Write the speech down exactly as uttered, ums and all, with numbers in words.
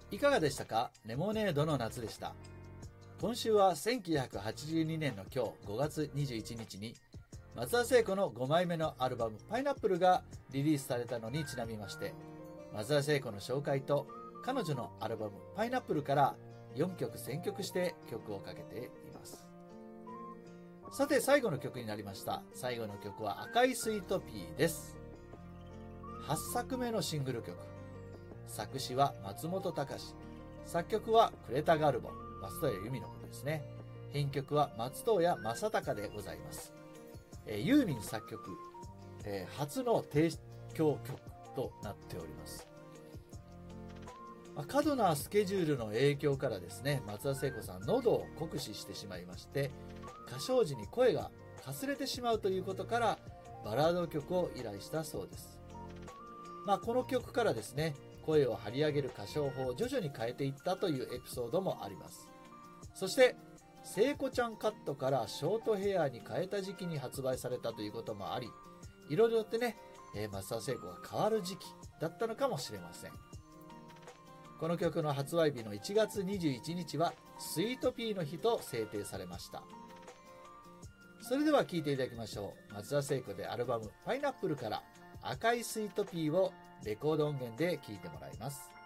いかがでしたか？レモネードの夏でした。今週はせんきゅうひゃくはちじゅうにねんの今日ごがつにじゅういちにちに松田聖子のごまいめのアルバムパイナップルがリリースされたのにちなみまして、松田聖子の紹介と彼女のアルバムパイナップルからよんきょく選曲して曲をかけています。さて最後の曲になりました。最後の曲は赤いスイートピーです。はっさくめのシングル曲。作詞は松本隆、作曲は呉田ガルボ、松任谷由実のことですね。編曲は松任谷正隆でございます。えー、ユーミン作曲、えー、初の提供曲となっております。まあ、過度なスケジュールの影響からですね、松田聖子さん喉を酷使してしまいまして、歌唱時に声がかすれてしまうということからバラード曲を依頼したそうです。まあこの曲からですね、声を張り上げる歌唱法を徐々に変えていったというエピソードもあります。そして聖子ちゃんカットからショートヘアに変えた時期に発売されたということもあり、いろいろよってね、えー、松田聖子が変わる時期だったのかもしれません。この曲の発売日のいちがつにじゅういちにちはスイートピーの日と制定されました。それでは聴いていただきましょう。松田聖子でアルバムパイナップルから赤いスイートピーをレコード音源で聴いてもらいます。